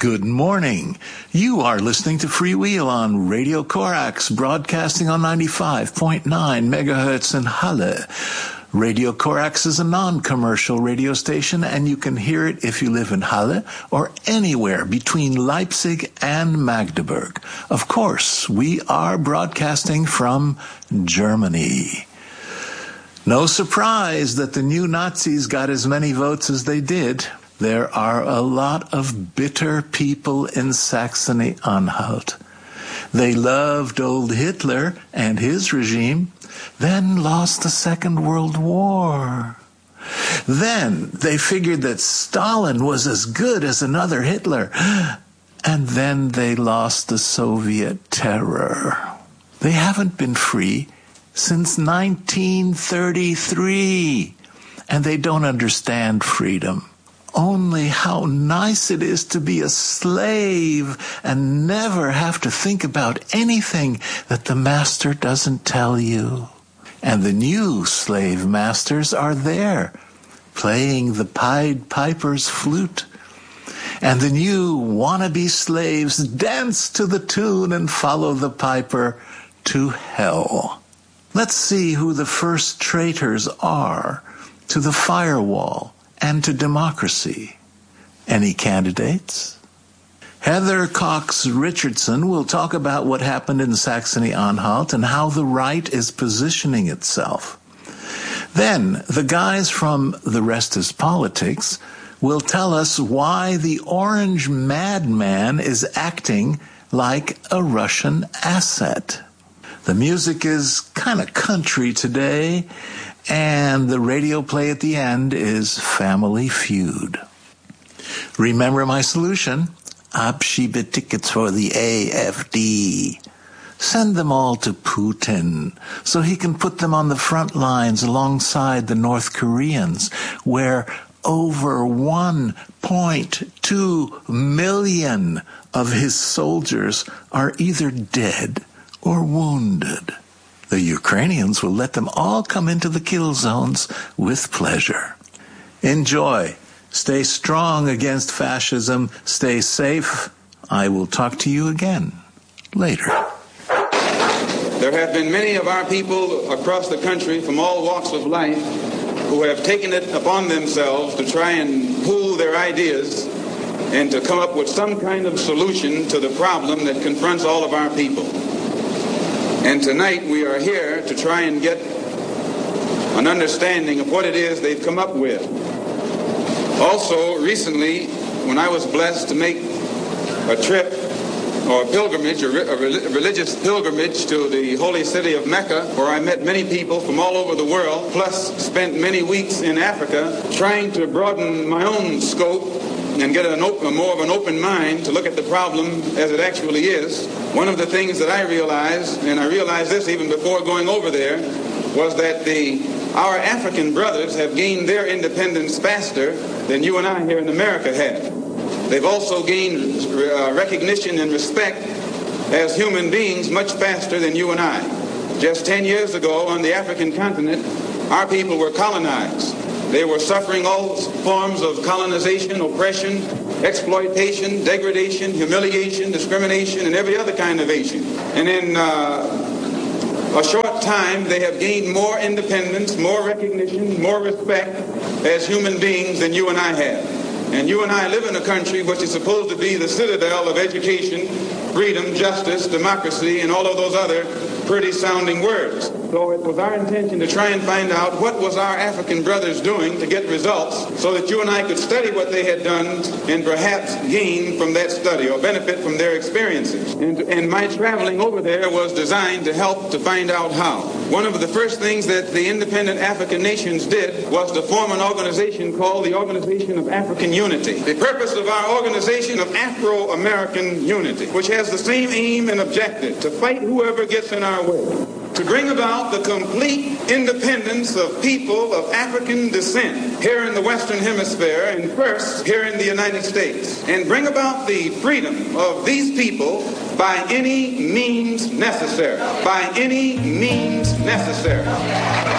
Good morning. You are listening to Freewheel on Radio Corax, broadcasting on 95.9 megahertz in Halle. Radio Corax is a non-commercial radio station, and you can hear it if you live in Halle or anywhere between Leipzig and Magdeburg. Of course, we are broadcasting from Germany. No surprise that the new Nazis got as many votes as they did. There are a lot of bitter people in Saxony-Anhalt. They loved old Hitler and his regime, then lost the Second World War. Then they figured that Stalin was as good as another Hitler, and then they lost the Soviet terror. They haven't been free since 1933, and they don't understand freedom. Only how nice it is to be a slave and never have to think about anything that the master doesn't tell you. And the new slave masters are there, playing the Pied Piper's flute. And the new wannabe slaves dance to the tune and follow the piper to hell. Let's see who the first traitors are to the firewall and to democracy. Any candidates? Heather Cox Richardson will talk about what happened in Saxony-Anhalt and how the right is positioning itself. Then, the guys from The Rest is Politics will tell us why the orange madman is acting like a Russian asset. The music is kind of country today, and the radio play at the end is Family Feud. Remember my solution? Abschiebe tickets for the AfD. Send them all to Putin so he can put them on the front lines alongside the North Koreans, where over 1.2 million of his soldiers are either dead or wounded. The Ukrainians will let them all come into the kill zones with pleasure. Enjoy. Stay strong against fascism. Stay safe. I will talk to you again later. There have been many of our people across the country from all walks of life who have taken it upon themselves to try and pool their ideas and to come up with some kind of solution to the problem that confronts all of our people. And tonight we are here to try and get an understanding of what it is they've come up with. Also, recently, when I was blessed to make a trip or a pilgrimage, a religious pilgrimage to the holy city of Mecca, where I met many people from all over the world, plus spent many weeks in Africa trying to broaden my own scope and get more of an open mind to look at the problem as it actually is. One of the things that I realized, and I realized this even before going over there, was that our African brothers have gained their independence faster than you and I here in America have. They've also gained recognition and respect as human beings much faster than you and I. Just 10 years ago on the African continent, our people were colonized. They were suffering all forms of colonization, oppression, exploitation, degradation, humiliation, discrimination, and every other kind of Asian. And in a short time, they have gained more independence, more recognition, more respect as human beings than you and I have. And you and I live in a country which is supposed to be the citadel of education, freedom, justice, democracy, and all of those other pretty sounding words. So it was our intention to try and find out what was our African brothers doing to get results so that you and I could study what they had done and perhaps gain from that study or benefit from their experiences. And my traveling over there was designed to help to find out how. One of the first things that the independent African nations did was to form an organization called the Organization of African Unity. The purpose of our Organization of Afro-American Unity, which has the same aim and objective, to fight whoever gets in our way, to bring about the complete independence of people of African descent here in the Western Hemisphere and first here in the United States, and bring about the freedom of these people by any means necessary. By any means necessary.